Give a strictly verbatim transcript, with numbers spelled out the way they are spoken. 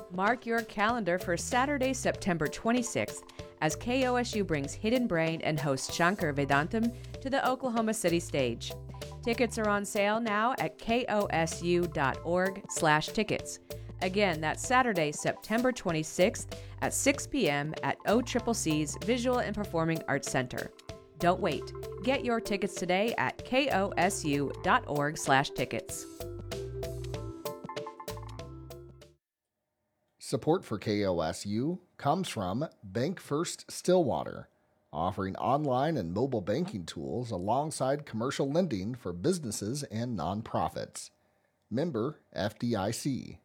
Mark your calendar for Saturday, September twenty-sixth, as K O S U brings Hidden Brain and host Shankar Vedantam to the Oklahoma City stage. Tickets are on sale now at kosu.org slash tickets. Again, that's Saturday, September twenty-sixth at six p.m. at O C C C's Visual and Performing Arts Center. Don't wait. Get your tickets today at kosu.org slash tickets. Support for K O S U comes from Bank First Stillwater, offering online and mobile banking tools alongside commercial lending for businesses and nonprofits. Member F D I C.